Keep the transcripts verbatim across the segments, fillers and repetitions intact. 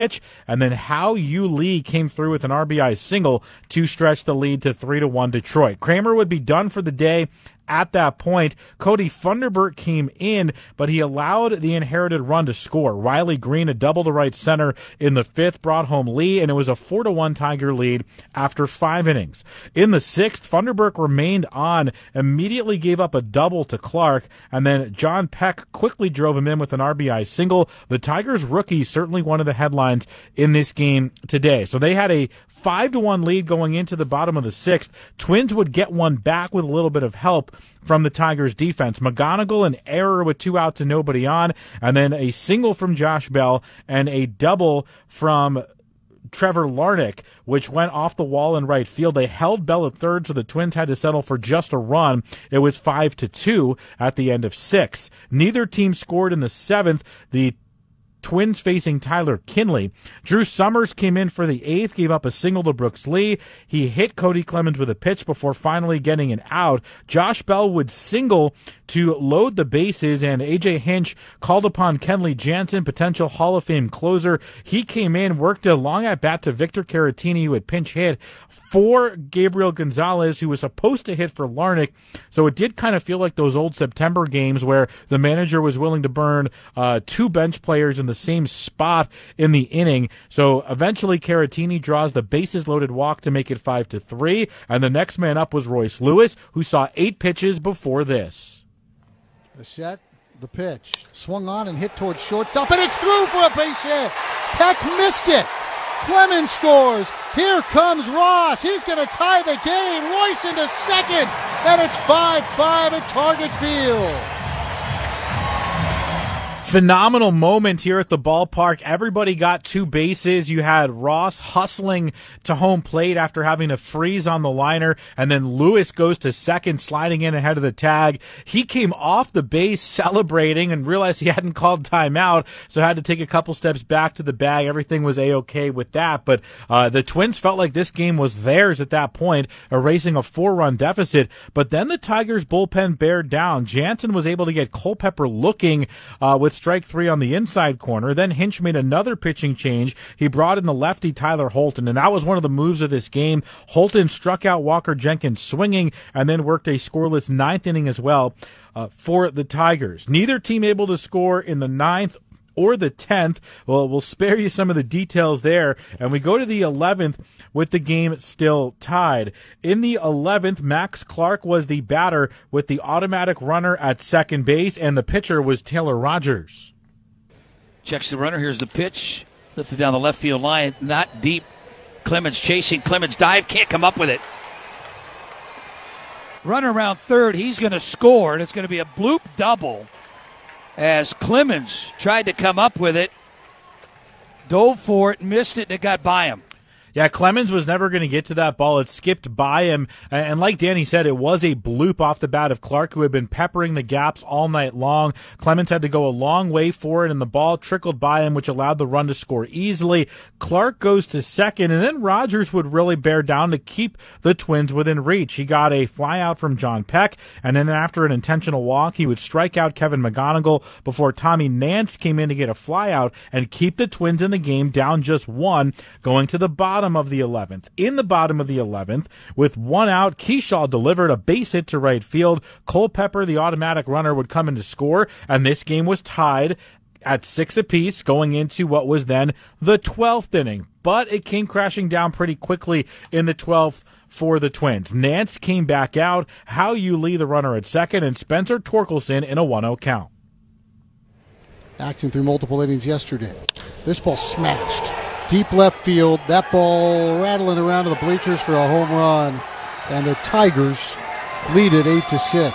pitch, and then Hao Yu Lee came through with an R B I single to stretch the lead to three to one Detroit. Kramer would be done for the day. At that point, Cody Funderburk came in, but he allowed the inherited run to score. Riley Green, a double to right center in the fifth, brought home Lee, and it was a four to one Tiger lead after five innings. In the sixth, Funderburk remained on, immediately gave up a double to Clark, and then John Peck quickly drove him in with an R B I single. The Tigers rookie, certainly one of the headlines in this game today. So they had a five to one lead going into the bottom of the sixth. Twins would get one back with a little bit of help from the Tigers defense. McGonigal an error with two outs and nobody on, and then a single from Josh Bell and a double from Trevor Larnach, which went off the wall in right field. They held Bell at third, so the Twins had to settle for just a run. It was five to two at the end of six. Neither team scored in the seventh. The Twins facing Tyler Kinley. Drew Summers came in for the eighth, gave up a single to Brooks Lee. He hit Cody Clemens with a pitch before finally getting an out. Josh Bell would single to load the bases, and A J Hinch called upon Kenley Jansen, potential Hall of Fame closer. He came in, worked a long at-bat to Victor Caratini, who had pinch hit for Gabriel Gonzalez, who was supposed to hit for Larnach. So it did kind of feel like those old September games where the manager was willing to burn uh, two bench players in the same spot in the inning. So eventually Caratini draws the bases-loaded walk to make it five to three, and the next man up was Royce Lewis, who saw eight pitches before this. The set, the pitch, swung on and hit towards shortstop, and it's through for a base hit. Peck missed it. Clemens scores. Here comes Ross. He's going to tie the game. Royce into second, and it's five five at Target Field. Phenomenal moment here at the ballpark. Everybody got two bases. You had Ross hustling to home plate after having to freeze on the liner, and then Lewis goes to second, sliding in ahead of the tag. He came off the base celebrating and realized he hadn't called timeout, so had to take a couple steps back to the bag. Everything was A-okay with that, but uh, the Twins felt like this game was theirs at that point, erasing a four-run deficit. But then the Tigers bullpen bared down. Jansen was able to get Culpepper looking uh, with strike three on the inside corner. Then Hinch made another pitching change. He brought in the lefty Tyler Holton, and that was one of the moves of this game. Holton struck out Walker Jenkins swinging and then worked a scoreless ninth inning as well uh, for the Tigers. Neither team able to score in the ninth or the tenth. Well, we'll spare you some of the details there. And we go to the eleventh with the game still tied. In the eleventh, Max Clark was the batter with the automatic runner at second base, and the pitcher was Taylor Rogers. Checks the runner. Here's the pitch. Lifted down the left field line. Not deep. Clemens chasing. Clemens dive. Can't come up with it. Runner around third. He's going to score, and it's going to be a bloop double as Clemens tried to come up with it. Dove for it, missed it, and it got by him. Yeah, Clemens was never going to get to that ball. It skipped by him. And like Danny said, it was a bloop off the bat of Clark, who had been peppering the gaps all night long. Clemens had to go a long way for it, and the ball trickled by him, which allowed the run to score easily. Clark goes to second, and then Rogers would really bear down to keep the Twins within reach. He got a fly out from John Peck, and then after an intentional walk, he would strike out Kevin McGonigal before Tommy Nance came in to get a fly out and keep the Twins in the game down just one, going to the bottom of the eleventh. In the bottom of the eleventh, with one out, Keyshaw delivered a base hit to right field. Culpepper, the automatic runner, would come in to score, and this game was tied at six apiece going into what was then the twelfth inning. But it came crashing down pretty quickly in the twelfth for the Twins. Nance came back out, Hao Yu Lee the runner at second, and Spencer Torkelson in a one oh count. Action through multiple innings yesterday. This ball smashed deep left field. That ball rattling around to the bleachers for a home run, and the Tigers lead it eight to six.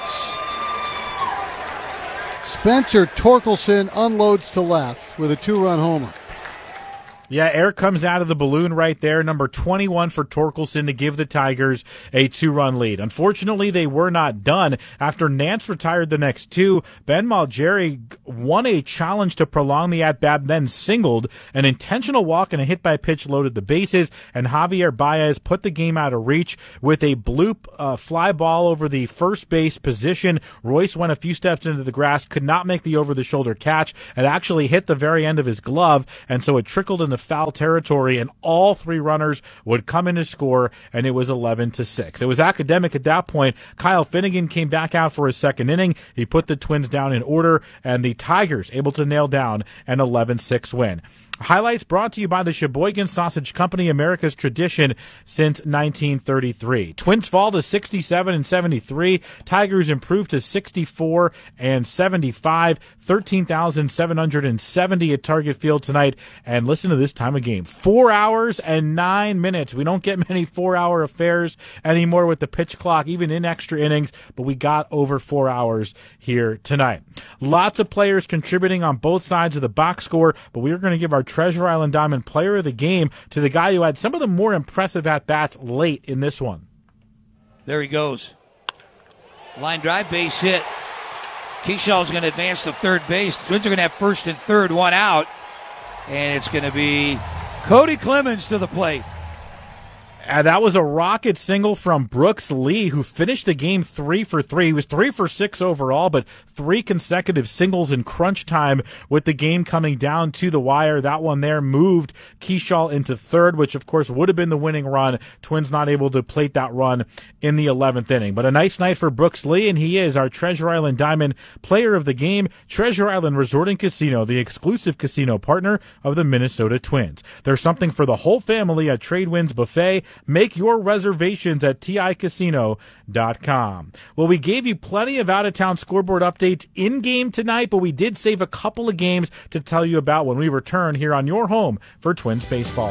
Spencer Torkelson unloads to left with a two-run homer. Yeah, air comes out of the balloon right there. Number twenty-one for Torkelson to give the Tigers a two-run lead. Unfortunately, they were not done. After Nance retired the next two, Ben Malgeri won a challenge to prolong the at-bat, then singled. An intentional walk and a hit-by-pitch loaded the bases, and Javier Baez put the game out of reach with a bloop uh, fly ball over the first base position. Royce went a few steps into the grass, could not make the over-the-shoulder catch. It actually hit the very end of his glove, and so it trickled in the the foul territory, and all three runners would come in to score, and it was eleven to six. It was academic at that point. Kyle Finnegan came back out for his second inning. He put the Twins down in order, and the Tigers able to nail down an eleven six win. Highlights brought to you by the Sheboygan Sausage Company, America's tradition since nineteen thirty-three. Twins fall to sixty-seven and seventy-three. Tigers improve to sixty-four and seventy-five. thirteen thousand seven hundred seventy at Target Field tonight. And listen to this time of game. Four hours and nine minutes. We don't get many four-hour affairs anymore with the pitch clock, even in extra innings, but we got over four hours here tonight. Lots of players contributing on both sides of the box score, but we are going to give our Treasure Island Diamond Player of the Game to the guy who had some of the more impressive at-bats late in this one. There he goes. Line drive, base hit. Keeshaw's going to advance to third base. The Twins are going to have first and third, one out. And it's going to be Cody Clemens to the plate. Uh, that was a rocket single from Brooks Lee, who finished the game three for three. He was three for six overall, but three consecutive singles in crunch time with the game coming down to the wire. That one there moved Keyshaw into third, which of course would have been the winning run. Twins not able to plate that run in the eleventh inning. But a nice night for Brooks Lee, and he is our Treasure Island Diamond Player of the Game. Treasure Island Resort and Casino, the exclusive casino partner of the Minnesota Twins. There's something for the whole family at Tradewinds Buffet. Make your reservations at T I casino dot com. Well, we gave you plenty of out-of-town scoreboard updates in-game tonight, but we did save a couple of games to tell you about when we return here on your home for Twins baseball.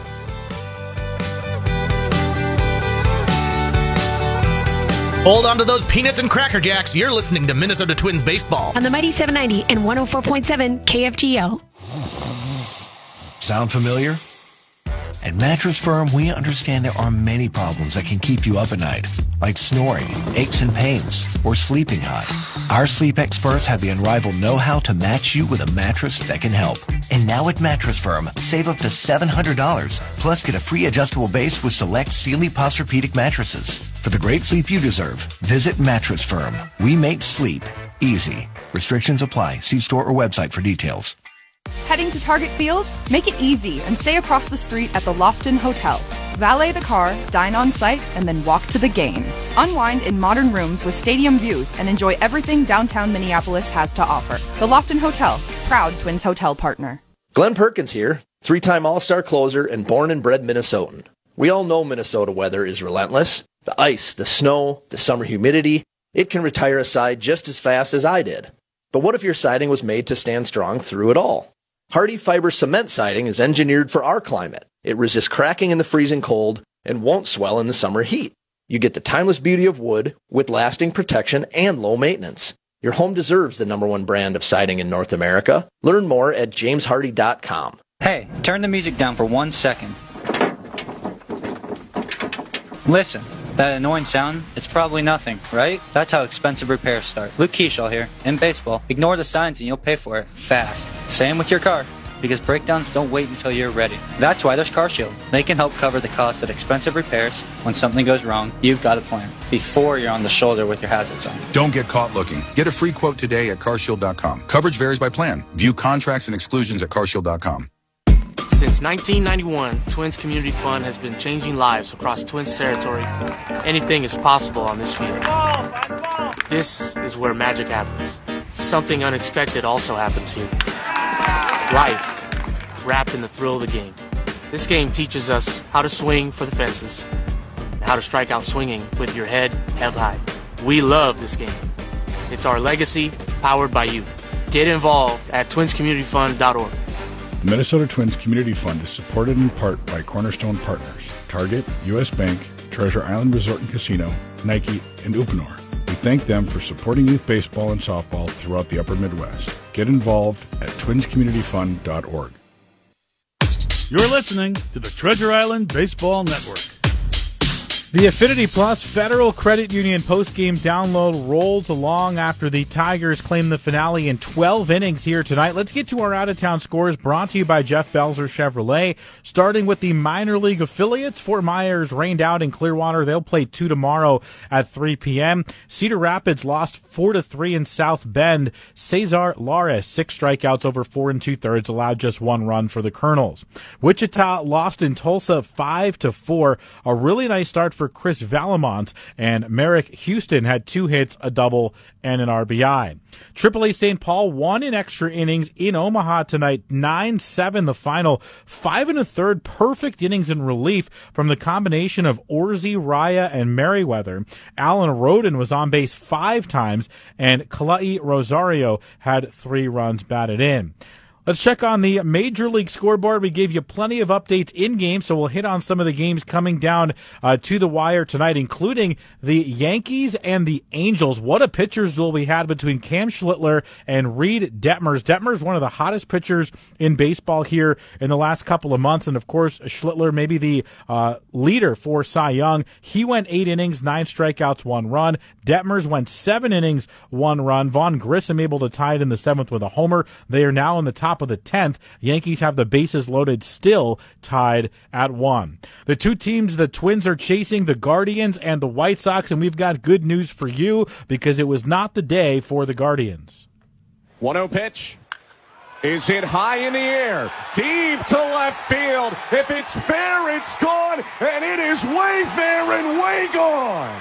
Hold on to those peanuts and Cracker Jacks. You're listening to Minnesota Twins baseball on the Mighty seven ninety and one oh four point seven K F G O. Sound familiar? At Mattress Firm, we understand there are many problems that can keep you up at night, like snoring, aches and pains, or sleeping hot. Our sleep experts have the unrivaled know-how to match you with a mattress that can help. And now at Mattress Firm, save up to seven hundred dollars, plus get a free adjustable base with select Sealy Posturepedic mattresses. For the great sleep you deserve, visit Mattress Firm. We make sleep easy. Restrictions apply. See store or website for details. Heading to Target Field? Make it easy and stay across the street at the Lofton Hotel. Valet the car, dine on site, and then walk to the game. Unwind in modern rooms with stadium views and enjoy everything downtown Minneapolis has to offer. The Lofton Hotel, proud Twins hotel partner. Glenn Perkins here, three-time All-Star closer and born and bred Minnesotan. We all know Minnesota weather is relentless. The ice, the snow, the summer humidity, it can retire a side just as fast as I did. But what if your siding was made to stand strong through it all? Hardy Fiber Cement Siding is engineered for our climate. It resists cracking in the freezing cold and won't swell in the summer heat. You get the timeless beauty of wood with lasting protection and low maintenance. Your home deserves the number one brand of siding in North America. Learn more at james hardy dot com. Hey, turn the music down for one second. Listen, that annoying sound, it's probably nothing, right? That's how expensive repairs start. Luke Keeshall here. In baseball, ignore the signs and you'll pay for it fast. Same with your car, because breakdowns don't wait until you're ready. That's why there's CarShield. They can help cover the cost of expensive repairs. When something goes wrong, you've got a plan before you're on the shoulder with your hazards on. Don't get caught looking. Get a free quote today at car shield dot com. Coverage varies by plan. View contracts and exclusions at car shield dot com. Since nineteen ninety-one, Twins Community Fund has been changing lives across Twins territory. Anything is possible on this field. This is where magic happens. Something unexpected also happens here. Life, wrapped in the thrill of the game. This game teaches us how to swing for the fences and how to strike out swinging with your head held high. We love this game. It's our legacy, powered by you. Get involved at twins community fund dot org. The Minnesota Twins Community Fund is supported in part by Cornerstone Partners, Target, U S Bank, Treasure Island Resort and Casino, Nike, and Uponor. We thank them for supporting youth baseball and softball throughout the upper Midwest. Get involved at twins community fund dot org. You're listening to the Treasure Island Baseball Network. The Affinity Plus Federal Credit Union postgame download rolls along after the Tigers claim the finale in twelve innings here tonight. Let's get to our out-of-town scores brought to you by Jeff Belzer Chevrolet. Starting with the minor league affiliates, Fort Myers rained out in Clearwater. They'll play two tomorrow at three p.m. Cedar Rapids lost four to three in South Bend. Cesar Lares, six strikeouts over four and two-thirds, allowed just one run for the Colonels. Wichita lost in Tulsa five to four. A really nice start for Chris Valamont, and Merrick Houston had two hits, a double, and an R B I. triple A Saint Paul won in extra innings in Omaha tonight, nine seven the final. Five and a third perfect innings in relief from the combination of Orzi, Raya, and Merriweather. Alan Roden was on base five times, and Kalai Rosario had three runs batted in. Let's check on the Major League scoreboard. We gave you plenty of updates in-game, so we'll hit on some of the games coming down uh, to the wire tonight, including the Yankees and the Angels. What a pitchers duel we had between Cam Schlittler and Reed Detmers. Detmers, one of the hottest pitchers in baseball here in the last couple of months, and of course, Schlittler, maybe the uh, leader for Cy Young. He went eight innings, nine strikeouts, one run. Detmers went seven innings, one run. Vaughn Grissom able to tie it in the seventh with a homer. They are now in the top of the tenth. Yankees have the bases loaded, still tied at one. The two teams the Twins are chasing, the Guardians and the White Sox, and we've got good news for you because it was not the day for the Guardians. one oh pitch is hit high in the air, deep to left field. If it's fair, it's gone, and it is way fair and way gone.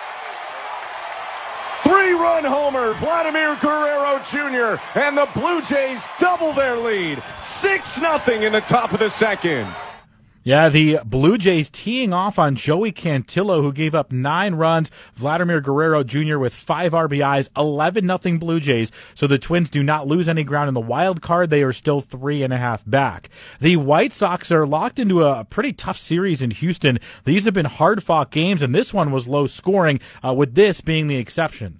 Three-run homer, Vladimir Guerrero Junior, and the Blue Jays double their lead, six nothing in the top of the second. Yeah, the Blue Jays teeing off on Joey Cantillo, who gave up nine runs. Vladimir Guerrero Junior with five R B Is, eleven nothing Blue Jays. So the Twins do not lose any ground in the wild card. They are still three and a half back. The White Sox are locked into a pretty tough series in Houston. These have been hard-fought games, and this one was low scoring, uh, with this being the exception.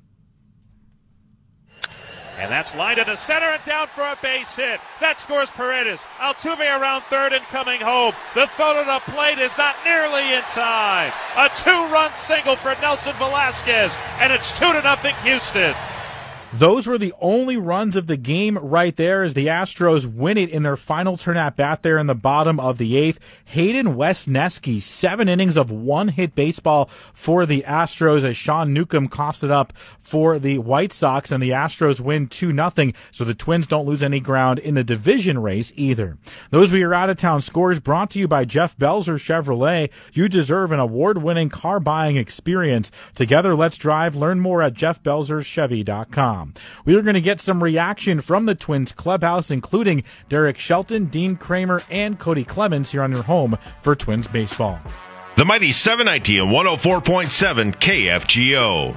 And that's lined into center and down for a base hit. That scores Paredes. Altuve around third and coming home. The throw to the plate is not nearly in time. A two-run single for Nelson Velasquez, and it's two to nothing Houston. Those were the only runs of the game right there as the Astros win it in their final turn at bat there in the bottom of the eighth. Hayden Wesneski, seven innings of one-hit baseball for the Astros as Sean Newcomb coughs it up for the White Sox, and the Astros win two nothing, so the Twins don't lose any ground in the division race either. Those were your out-of-town scores brought to you by Jeff Belzer Chevrolet. You deserve an award-winning car buying experience. Together, let's drive. Learn more at jeff belzers chevy dot com. We are going to get some reaction from the Twins clubhouse, including Derek Shelton, Dean Kramer, and Cody Clemens here on your home for Twins baseball. The Mighty seven ninety and one oh four point seven K F G O.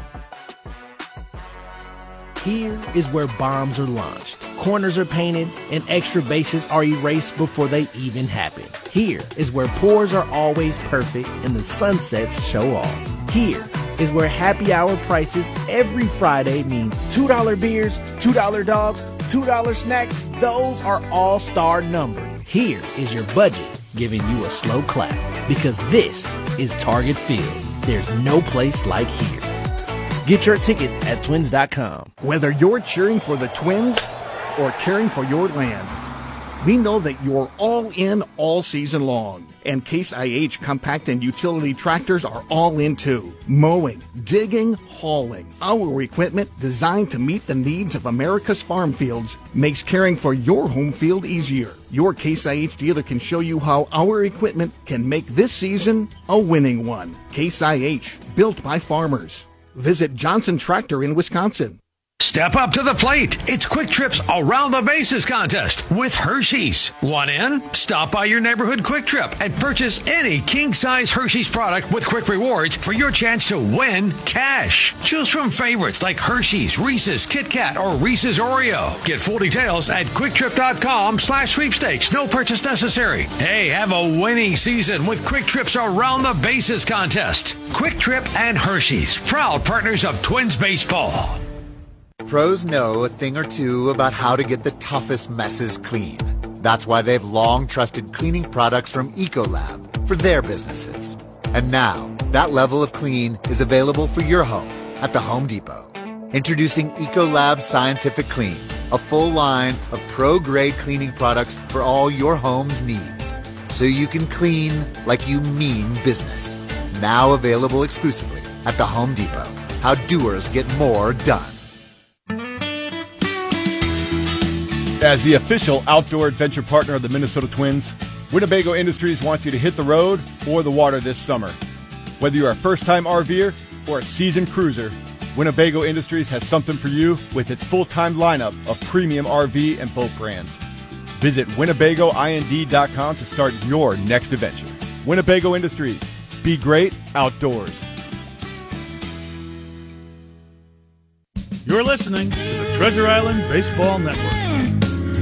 Here is where bombs are launched, corners are painted, and extra bases are erased before they even happen. Here is where pours are always perfect and the sunsets show off. Here is where happy hour prices every Friday means two dollar beers, two dollar dogs, two dollar snacks. Those are all-star numbered. Here is your budget giving you a slow clap, because this is Target Field. There's no place like here. Get your tickets at twins dot com. Whether you're cheering for the Twins or caring for your land, we know that you're all in all season long. And Case I H compact and utility tractors are all in too. Mowing, digging, hauling. Our equipment, designed to meet the needs of America's farm fields, makes caring for your home field easier. Your Case I H dealer can show you how our equipment can make this season a winning one. Case I H, built by farmers. Visit Johnson Tractor in Wisconsin. Step up to the plate. It's Quick Trip's Around the Bases contest with Hershey's. Want in? Stop by your neighborhood Quick Trip and purchase any king-size Hershey's product with Quick Rewards for your chance to win cash. Choose from favorites like Hershey's, Reese's, Kit Kat, or Reese's Oreo. Get full details at quick trip dot com slash sweepstakes. No purchase necessary. Hey, have a winning season with Quick Trip's Around the Bases contest. Quick Trip and Hershey's, proud partners of Twins baseball. Pros know a thing or two about how to get the toughest messes clean. That's why they've long trusted cleaning products from Ecolab for their businesses. And now, that level of clean is available for your home at the Home Depot. Introducing Ecolab Scientific Clean, a full line of pro-grade cleaning products for all your home's needs. So you can clean like you mean business. Now available exclusively at the Home Depot. How doers get more done. As the official outdoor adventure partner of the Minnesota Twins, Winnebago Industries wants you to hit the road or the water this summer. Whether you're a first-time RVer or a seasoned cruiser, Winnebago Industries has something for you with its full-time lineup of premium R V and boat brands. Visit Winnebago I N D dot com to start your next adventure. Winnebago Industries. Be great outdoors. You're listening to the Treasure Island Baseball Network.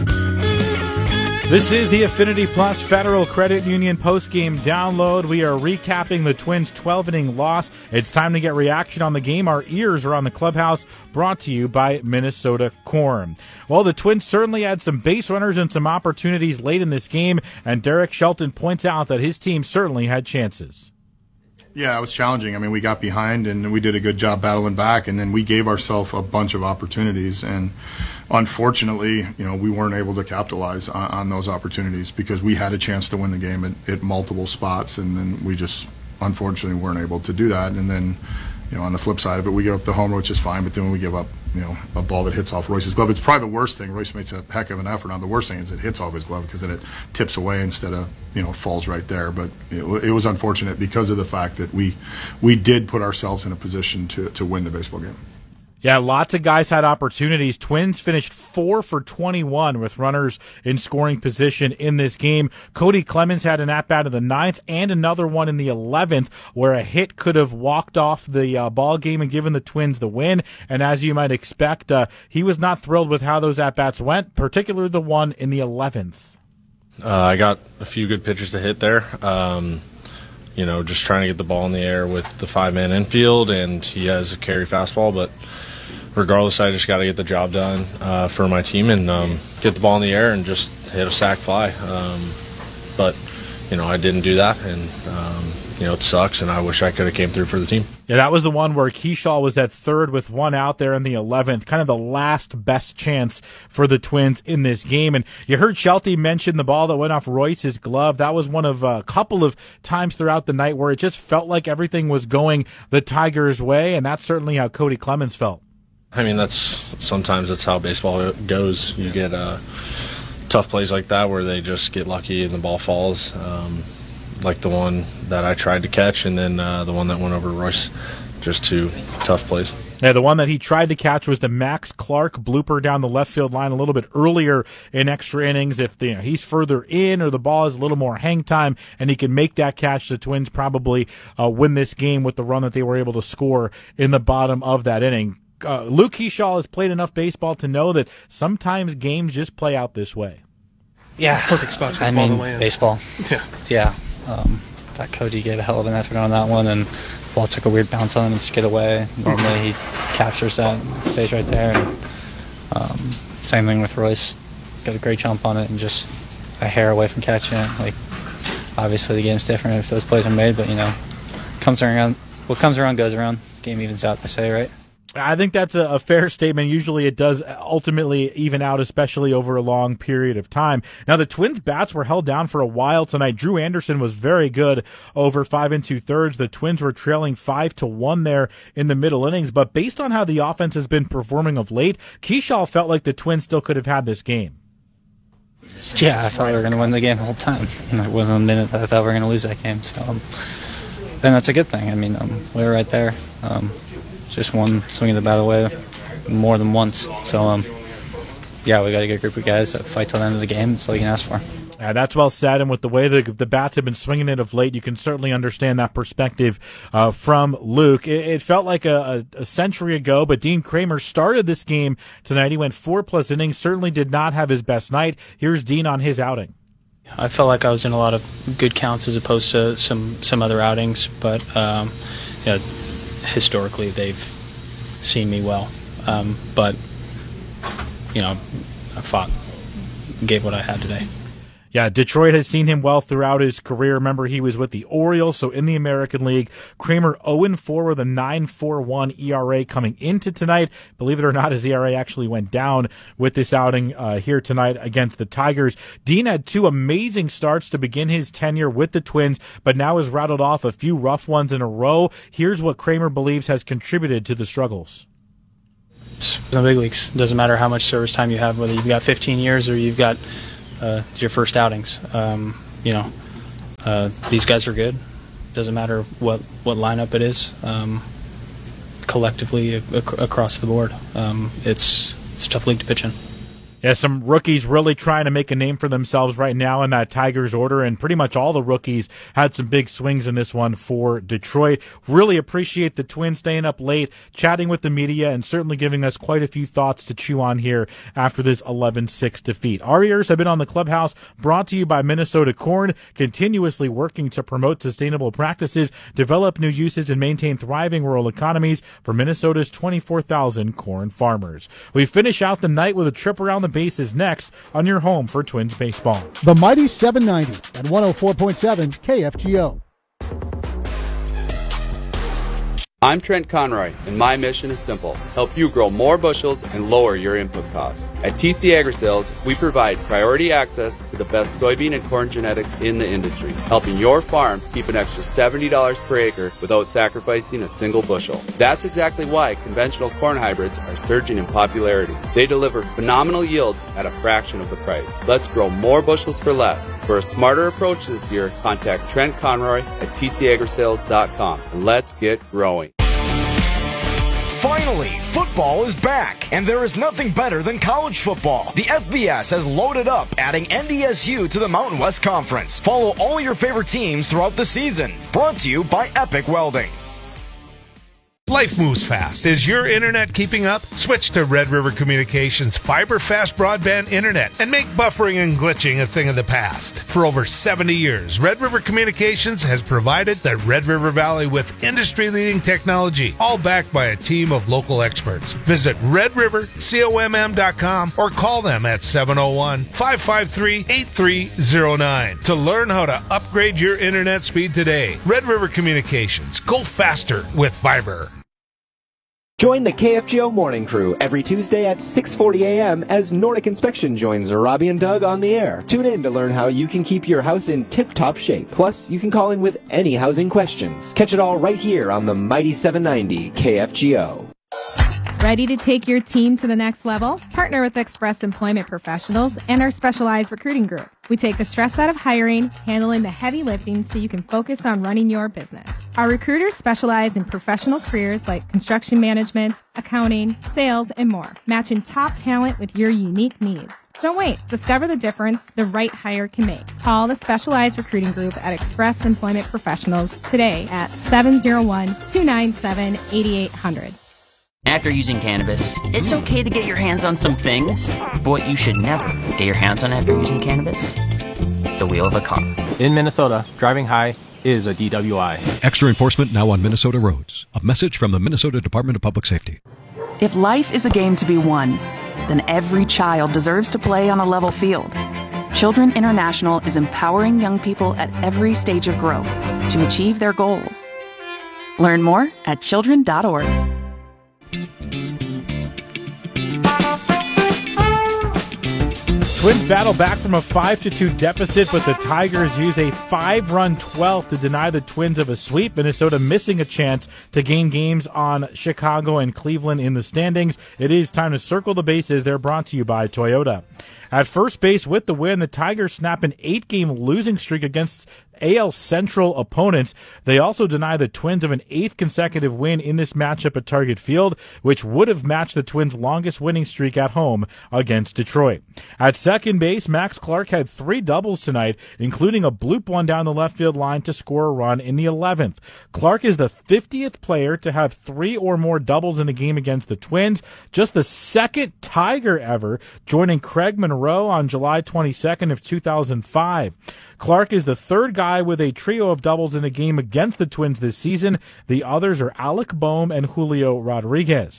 This is the Affinity Plus Federal Credit Union postgame download. We are recapping the Twins' twelve-inning loss. It's time to get reaction on the game. Our ears are on the clubhouse, brought to you by Minnesota Corn. Well, the Twins certainly had some base runners and some opportunities late in this game, and Derek Shelton points out that his team certainly had chances. Yeah, it was challenging. I mean, we got behind and we did a good job battling back, and then we gave ourselves a bunch of opportunities. And unfortunately, you know, we weren't able to capitalize on, on those opportunities because we had a chance to win the game at, at multiple spots, and then we just unfortunately weren't able to do that. And then, you know, on the flip side of it, we give up the homer, which is fine, but then when we give up, you know, a ball that hits off Royce's glove, it's probably the worst thing. Royce makes a heck of an effort on. The worst thing is it hits off his glove because then it tips away instead of, you know, falls right there. But it, it was unfortunate because of the fact that we we did put ourselves in a position to to win the baseball game. Yeah, lots of guys had opportunities. Twins finished four for twenty-one with runners in scoring position in this game. Cody Clemens had an at-bat in the ninth and another one in the eleventh where a hit could have walked off the uh, ball game and given the Twins the win. And as you might expect, uh, he was not thrilled with how those at-bats went, particularly the one in the eleventh. Uh, I got a few good pitches to hit there. Um, you know, just trying to get the ball in the air with the five-man infield, and he has a carry fastball, but regardless, I just got to get the job done uh, for my team and um, get the ball in the air and just hit a sac fly. Um, but, you know, I didn't do that, and, um, you know, it sucks, and I wish I could have came through for the team. Yeah, that was the one where Keyshaw was at third with one out there in the eleventh, kind of the last best chance for the Twins in this game. And you heard Shelty mention the ball that went off Royce's glove. That was one of a couple of times throughout the night where it just felt like everything was going the Tigers' way, and that's certainly how Cody Clemens felt. I mean, that's sometimes that's how baseball goes. You get uh, tough plays like that where they just get lucky and the ball falls, um, like the one that I tried to catch, and then uh, the one that went over Royce. Just two tough plays. Yeah, the one that he tried to catch was the Max Clark blooper down the left field line a little bit earlier in extra innings. If the, you know, he's further in or the ball is a little more hang time and he can make that catch, the Twins probably uh, win this game with the run that they were able to score in the bottom of that inning. Uh, Luke Keyshaw has played enough baseball to know that sometimes games just play out this way. Yeah, perfect spot to I ball mean, the land. baseball. Yeah, yeah. Um, that Cody gave a hell of an effort on that one, and the ball took a weird bounce on him and skid away. Normally he captures that and stays right there. And, um, same thing with Royce. Got a great jump on it and just a hair away from catching it. Like, obviously the game's different if those plays are made, but you know, comes around. What comes around goes around. Game evens out, they say, right? I think that's a, a fair statement. Usually it does ultimately even out, especially over a long period of time. Now, the Twins' bats were held down for a while tonight. Drew Anderson was very good over five and two-thirds. The Twins were trailing five to one there in the middle innings. But based on how the offense has been performing of late, Keyshaw felt like the Twins still could have had this game. Yeah, I thought we were going to win the game the whole time. And it wasn't a minute that I thought we were going to lose that game. So, um, and that's a good thing. I mean, um, we were right there. Um, just one swing of the bat away more than once. So, um, yeah, we got a good group of guys that fight till the end of the game. That's all you can ask for. Yeah, that's well said, and with the way the, the bats have been swinging it of late, you can certainly understand that perspective uh, from Luke. It, it felt like a, a, a century ago, but Dean Kramer started this game tonight. He went four-plus innings, certainly did not have his best night. Here's Dean on his outing. I felt like I was in a lot of good counts as opposed to some, some other outings, but um, you know, historically they've seen me well. Um, but, you know, I fought, gave what I had today. Yeah, Detroit has seen him well throughout his career. Remember, he was with the Orioles, so in the American League. Kramer oh and four with a nine point four one E R A coming into tonight. Believe it or not, his E R A actually went down with this outing uh, here tonight against the Tigers. Dean had two amazing starts to begin his tenure with the Twins, but now has rattled off a few rough ones in a row. Here's what Kramer believes has contributed to the struggles. It's the big leagues. It doesn't matter how much service time you have, whether you've got fifteen years or you've got uh, your first outings. Um, you know, uh, these guys are good. Doesn't matter what, what lineup it is. Um, collectively ac- across the board, um, it's it's a tough league to pitch in. Yeah, some rookies really trying to make a name for themselves right now in that Tigers order, and pretty much all the rookies had some big swings in this one for Detroit. Really appreciate the Twins staying up late, chatting with the media, and certainly giving us quite a few thoughts to chew on here after this eleven six defeat. Our ears have been on the Clubhouse, brought to you by Minnesota Corn, continuously working to promote sustainable practices, develop new uses, and maintain thriving rural economies for Minnesota's twenty-four thousand corn farmers. We finish out the night with a trip around the bases next on your home for Twins baseball. The Mighty seven ninety at one oh four point seven K F G O. I'm Trent Conroy, and my mission is simple: help you grow more bushels and lower your input costs. At T C Agri-Sales, we provide priority access to the best soybean and corn genetics in the industry, helping your farm keep an extra seventy dollars per acre without sacrificing a single bushel. That's exactly why conventional corn hybrids are surging in popularity. They deliver phenomenal yields at a fraction of the price. Let's grow more bushels for less. For a smarter approach this year, contact Trent Conroy at T C agri sales dot com, and let's get growing. Finally, football is back, and there is nothing better than college football. The F B S has loaded up, adding N D S U to the Mountain West Conference. Follow all your favorite teams throughout the season. Brought to you by Epic Welding. Life moves fast. Is your internet keeping up? Switch to Red River Communications fiber fast broadband internet and make buffering and glitching a thing of the past. For over seventy years, Red River Communications has provided the Red River Valley with industry-leading technology, all backed by a team of local experts. Visit red river com dot com or call them at seven oh one, five five three, eight three oh nine to learn how to upgrade your internet speed today. Red River Communications. Go faster with fiber. Join the K F G O Morning Crew every Tuesday at six forty a.m. as Nordic Inspection joins Robbie and Doug on the air. Tune in to learn how you can keep your house in tip-top shape. Plus, you can call in with any housing questions. Catch it all right here on the Mighty seven ninety K F G O. Ready to take your team to the next level? Partner with Express Employment Professionals and our specialized recruiting group. We take the stress out of hiring, handling the heavy lifting so you can focus on running your business. Our recruiters specialize in professional careers like construction management, accounting, sales, and more, matching top talent with your unique needs. Don't wait. Discover the difference the right hire can make. Call the specialized recruiting group at Express Employment Professionals today at seven oh one, two nine seven, eight eight hundred. After using cannabis, it's okay to get your hands on some things, but what you should never get your hands on after using cannabis? The wheel of a car. In Minnesota, driving high is a D W I. Extra enforcement now on Minnesota roads. A message from the Minnesota Department of Public Safety. If life is a game to be won, then every child deserves to play on a level field. Children International is empowering young people at every stage of growth to achieve their goals. Learn more at children dot org. Twins battle back from a five to two deficit, but the Tigers use a five-run twelfth to deny the Twins of a sweep. Minnesota missing a chance to gain games on Chicago and Cleveland in the standings. It is time to circle the bases. They're brought to you by Toyota. At first base with the win, the Tigers snap an eight-game losing streak against A L Central opponents. They also deny the Twins of an eighth consecutive win in this matchup at Target Field, which would have matched the Twins' longest winning streak at home against Detroit. At second base, Max Clark had three doubles tonight, including a bloop one down the left field line to score a run in the eleventh. Clark is the fiftieth player to have three or more doubles in a game against the Twins, just the second Tiger ever, joining Craig Monroe on July twenty-second of two thousand five. Clark is the third guy with a trio of doubles in a game against the Twins this season. The others are Alec Boehm and Julio Rodriguez.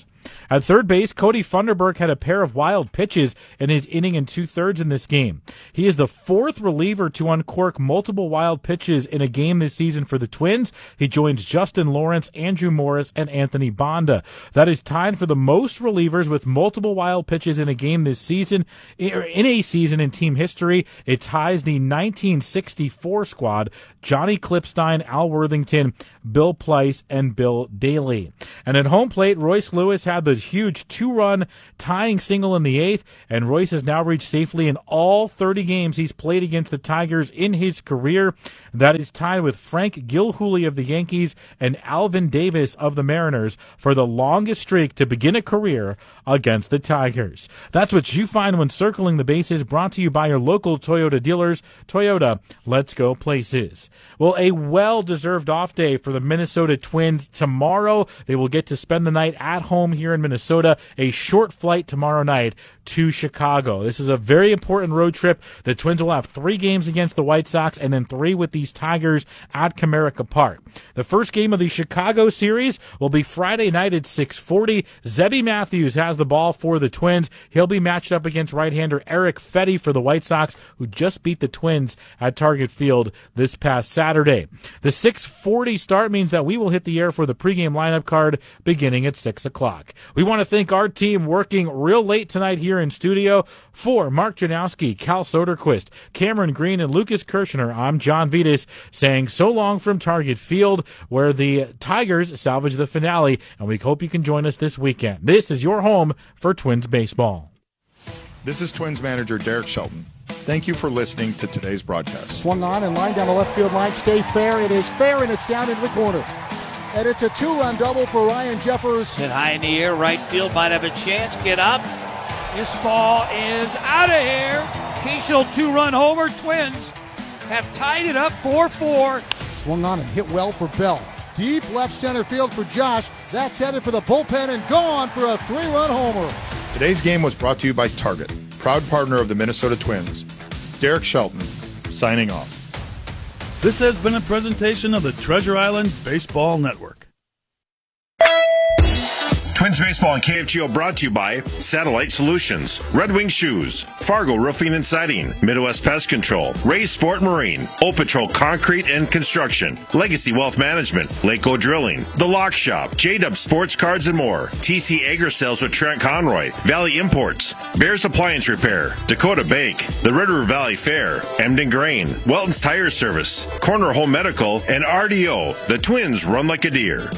At third base, Cody Funderburk had a pair of wild pitches in his inning and two-thirds in this game. He is the fourth reliever to uncork multiple wild pitches in a game this season for the Twins. He joins Justin Lawrence, Andrew Morris, and Anthony Banda. That is tied for the most relievers with multiple wild pitches in a game this season, in a season in team history. It ties the nineteen sixty-four squad: Johnny Klipstein, Al Worthington, Bill Pleiss, and Bill Daly. And at home plate, Royce Lewis had the huge two-run tying single in the eighth, and Royce has now reached safely in all thirty games he's played against the Tigers in his career. That is tied with Frank Gilhooly of the Yankees and Alvin Davis of the Mariners for the longest streak to begin a career against the Tigers. That's what you find when circling the bases, brought to you by your local Toyota dealers. Toyota, let's go places. Well, a well-deserved off day for the Minnesota Twins tomorrow. They will get to spend the night at home here in Minnesota, a short flight tomorrow night to Chicago. This is a very important road trip. The Twins will have three games against the White Sox and then three with these Tigers at Comerica Park. The first game of the Chicago series will be Friday night at six forty. Zebby Matthews has the ball for the Twins. He'll be matched up against right-hander Eric Fetty for the White Sox, who just beat the Twins at Target Field this past Saturday. The six forty start means that we will hit the air for the pregame lineup card beginning at six o'clock. We want to thank our team working real late tonight here in studio. For Mark Janowski, Cal Soderquist, Cameron Green, and Lucas Kirshner, I'm John Vitas saying so long from Target Field, where the Tigers salvage the finale, and we hope you can join us this weekend. This is your home for Twins baseball. This is Twins manager Derek Shelton. Thank you for listening to today's broadcast. Swung on and line down the left field line. Stay fair. It is fair, and it's down into the corner. And it's a two-run double for Ryan Jeffers. Hit high in the air. Right field might have a chance. Get up. This ball is out of here. Keishel two-run homer. Twins have tied it up four four. Swung on and hit well for Bell. Deep left center field for Josh. That's headed for the bullpen and gone for a three-run homer. Today's game was brought to you by Target, proud partner of the Minnesota Twins. Derek Shelton, signing off. This has been a presentation of the Treasure Island Baseball Network. Twins Baseball and K F G O brought to you by Satellite Solutions, Red Wing Shoes, Fargo Roofing and Siding, Midwest Pest Control, Ray's Sport Marine, O Patrol Concrete and Construction, Legacy Wealth Management, Lakeco Drilling, The Lock Shop, J-Dub Sports Cards and more, T C Agri Sales with Trent Conroy, Valley Imports, Bears Appliance Repair, Dakota Bake, the Red River Valley Fair, Emden Grain, Welton's Tire Service, Corner Home Medical, and R D O. The Twins run like a deer.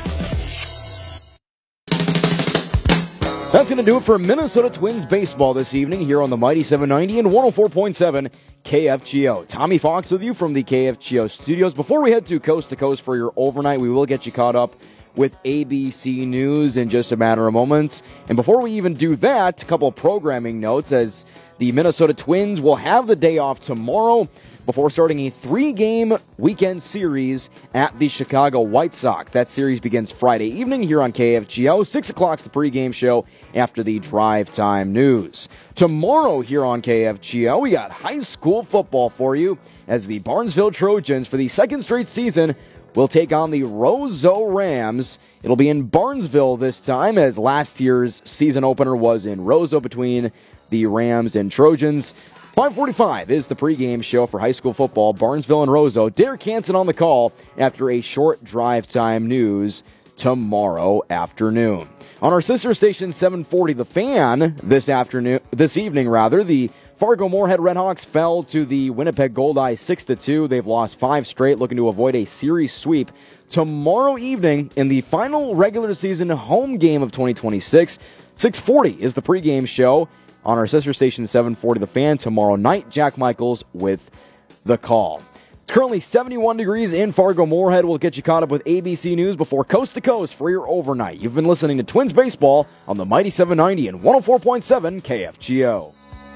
That's going to do it for Minnesota Twins baseball this evening here on the Mighty seven ninety and one oh four point seven K F G O. Tommy Fox with you from the K F G O studios. Before we head to Coast to Coast for your overnight, we will get you caught up with A B C News in just a matter of moments. And before we even do that, a couple of programming notes as the Minnesota Twins will have the day off tomorrow before starting a three-game weekend series at the Chicago White Sox. That series begins Friday evening here on K F G O. six o'clock's the pregame show after the drive time news. Tomorrow here on K F G O, we got high school football for you as the Barnesville Trojans, for the second straight season, will take on the Roseau Rams. It'll be in Barnesville this time, as last year's season opener was in Roseau between the Rams and Trojans. five forty-five is the pregame show for high school football, Barnesville and Roseau. Derek Hansen on the call after a short drive time news tomorrow afternoon. On our sister station seven forty The Fan this afternoon, this evening rather, the Fargo Moorhead Redhawks fell to the Winnipeg Goldeyes six to two. They've lost five straight, looking to avoid a series sweep tomorrow evening in the final regular season home game of twenty twenty-six. six forty is the pregame show on our sister station seven forty The Fan tomorrow night. Jack Michaels with the call. It's currently seventy-one degrees in Fargo Moorhead. We'll get you caught up with A B C News before Coast to Coast for your overnight. You've been listening to Twins Baseball on the Mighty seven ninety and one oh four point seven K F G O.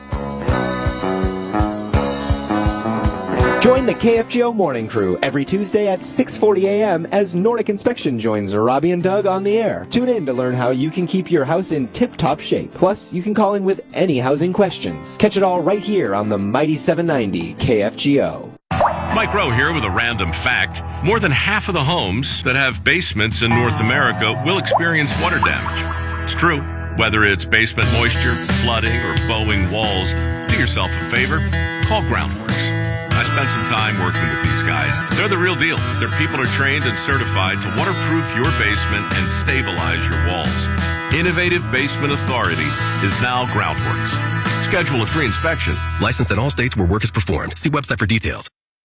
Join the K F G O Morning Crew every Tuesday at six forty a.m. as Nordic Inspection joins Robbie and Doug on the air. Tune in to learn how you can keep your house in tip-top shape. Plus, you can call in with any housing questions. Catch it all right here on the Mighty seven ninety K F G O. Mike Rowe here with a random fact. More than half of the homes that have basements in North America will experience water damage. It's true. Whether it's basement moisture, flooding, or bowing walls, do yourself a favor. Call Groundworks. I spent some time working with these guys. They're the real deal. Their people are trained and certified to waterproof your basement and stabilize your walls. Innovative Basement Authority is now Groundworks. Schedule a free inspection. Licensed in all states where work is performed. See website for details.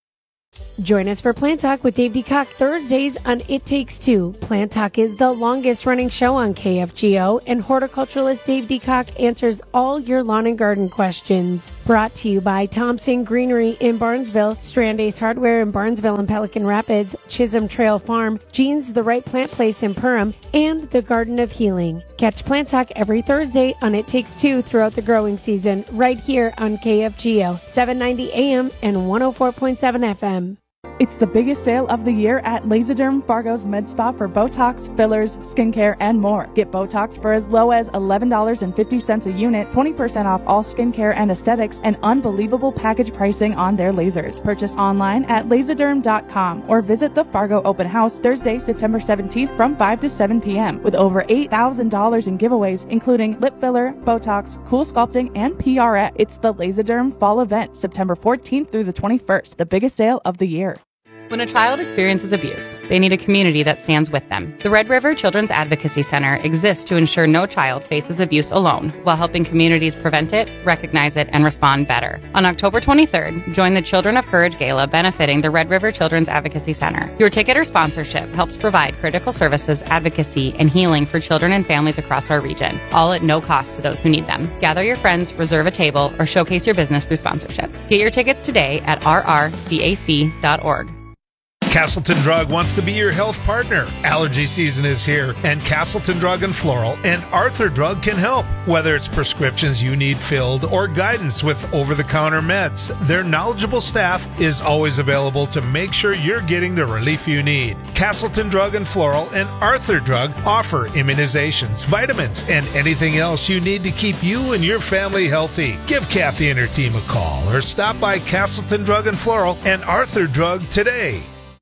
Join us for Plant Talk with Dave DeCock Thursdays on It Takes Two. Plant Talk is the longest-running show on K F G O, and horticulturalist Dave DeCock answers all your lawn and garden questions. Brought to you by Thompson Greenery in Barnesville, Strand Ace Hardware in Barnesville and Pelican Rapids, Chisholm Trail Farm, Jean's The Right Plant Place in Perham, and the Garden of Healing. Catch Plant Talk every Thursday on It Takes Two throughout the growing season, right here on K F G O, seven ninety A M and one oh four point seven F M. It's the biggest sale of the year at Laserderm Fargo's Med Spa for Botox, fillers, skincare, and more. Get Botox for as low as eleven dollars and fifty cents a unit, twenty percent off all skincare and aesthetics, and unbelievable package pricing on their lasers. Purchase online at laserderm dot com or visit the Fargo Open House Thursday, September seventeenth from five to seven p.m. with over eight thousand dollars in giveaways, including lip filler, Botox, Cool Sculpting, and P R X. It's the Laserderm Fall Event, September fourteenth through the twenty-first, the biggest sale of the year. When a child experiences abuse, they need a community that stands with them. The Red River Children's Advocacy Center exists to ensure no child faces abuse alone, while helping communities prevent it, recognize it, and respond better. On October twenty-third, join the Children of Courage Gala benefiting the Red River Children's Advocacy Center. Your ticket or sponsorship helps provide critical services, advocacy, and healing for children and families across our region, all at no cost to those who need them. Gather your friends, reserve a table, or showcase your business through sponsorship. Get your tickets today at r r c a c dot org. Castleton Drug wants to be your health partner. Allergy season is here, and Castleton Drug and Floral and Arthur Drug can help. Whether it's prescriptions you need filled or guidance with over-the-counter meds, their knowledgeable staff is always available to make sure you're getting the relief you need. Castleton Drug and Floral and Arthur Drug offer immunizations, vitamins, and anything else you need to keep you and your family healthy. Give Kathy and her team a call or stop by Castleton Drug and Floral and Arthur Drug today.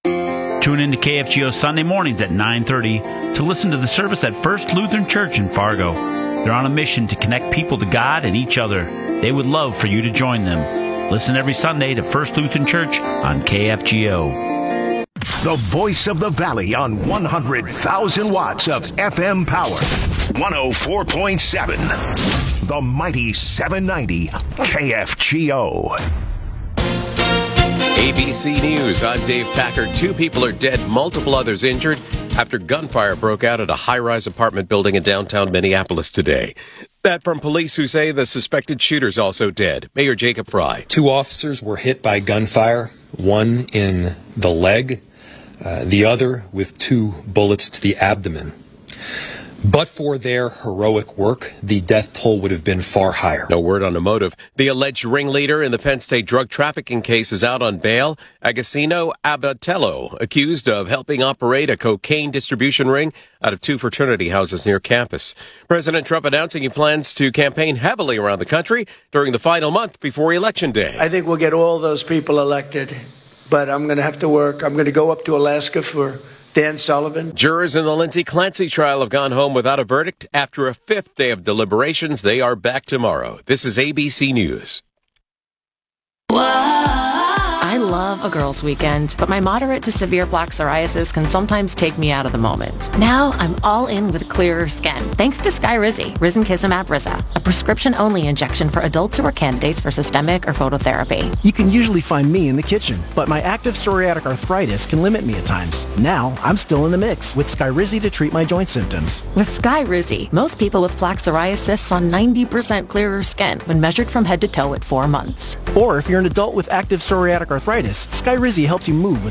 Tune in to K F G O Sunday mornings at nine thirty to listen to the service at First Lutheran Church in Fargo. They're on a mission to connect people to God and each other. They would love for you to join them. Listen every Sunday to First Lutheran Church on K F G O. The voice of the valley on one hundred thousand watts of F M power. one oh four point seven. The mighty seven ninety K F G O. A B C News, I'm Dave Packard. Two people are dead, multiple others injured after gunfire broke out at a high-rise apartment building in downtown Minneapolis today. That from police who say the suspected shooter's also dead. Mayor Jacob Fry. Two officers were hit by gunfire, one in the leg, uh, the other with two bullets to the abdomen. But for their heroic work, the death toll would have been far higher. No word on the motive. The alleged ringleader in the Penn State drug trafficking case is out on bail. Agostino Abatello, accused of helping operate a cocaine distribution ring out of two fraternity houses near campus. President Trump announcing he plans to campaign heavily around the country during the final month before Election Day. I think we'll get all those people elected, but I'm going to have to work. I'm going to go up to Alaska for Dan Sullivan. Jurors in the Lindsay Clancy trial have gone home without a verdict. After a fifth day of deliberations, they are back tomorrow. This is A B C News. I love a girls' weekend, but my moderate to severe plaque psoriasis can sometimes take me out of the moment. Now I'm all in with clearer skin, thanks to Skyrizi, Risankizumab Riza, a prescription-only injection for adults who are candidates for systemic or phototherapy. You can usually find me in the kitchen, but my active psoriatic arthritis can limit me at times. Now I'm still in the mix with Skyrizi to treat my joint symptoms. With Skyrizi, most people with plaque psoriasis saw ninety percent clearer skin when measured from head to toe at four months. Or if you're an adult with active psoriatic arthritis, Skyrizi helps you move with